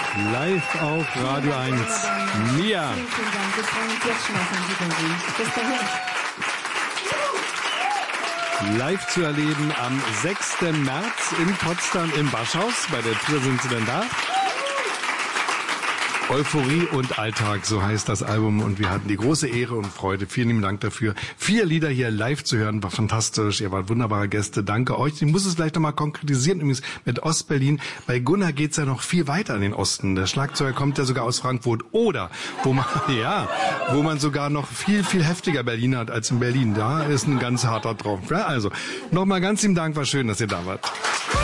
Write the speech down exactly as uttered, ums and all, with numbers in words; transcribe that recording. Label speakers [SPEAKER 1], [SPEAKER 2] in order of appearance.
[SPEAKER 1] Live auf Radio eins. Mia.
[SPEAKER 2] Vielen, vielen Dank. Wir freuen uns jetzt schon auf ein Wiedersehen. Bis dahin.
[SPEAKER 1] Live zu erleben am sechsten März in Potsdam im Waschhaus. Bei der Tour sind sie denn da. Euphorie und Alltag, so heißt das Album, und wir hatten die große Ehre und Freude. Vielen lieben Dank dafür. Vier Lieder hier live zu hören, war fantastisch. Ihr wart wunderbare Gäste. Danke euch. Ich muss es vielleicht nochmal konkretisieren, übrigens mit Ostberlin. Bei Gunnar geht's ja noch viel weiter in den Osten. Der Schlagzeuger kommt ja sogar aus Frankfurt. Oder, wo man, ja, wo man sogar noch viel, viel heftiger Berlin hat als in Berlin. Da ist ein ganz harter drauf. Ja, also, nochmal ganz lieben Dank, war schön, dass ihr da wart.